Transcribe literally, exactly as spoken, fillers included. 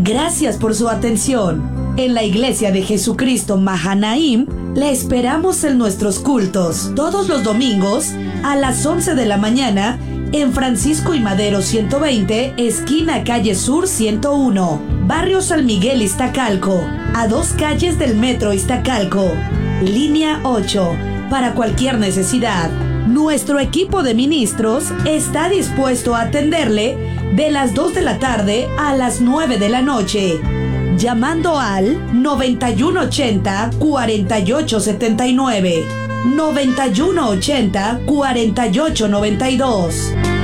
Gracias por su atención. En la Iglesia de Jesucristo Mahanaim, le esperamos en nuestros cultos todos los domingos a las once de la mañana en Francisco y Madero ciento veinte, esquina calle Sur ciento uno, Barrio San Miguel, Iztacalco, a dos calles del Metro Iztacalco, línea ocho, para cualquier necesidad. Nuestro equipo de ministros está dispuesto a atenderle de las dos de la tarde a las nueve de la noche, llamando al noventa y uno ochenta, cuarenta y ocho setenta y nueve, noventa y uno ochenta, cuarenta y ocho noventa y dos.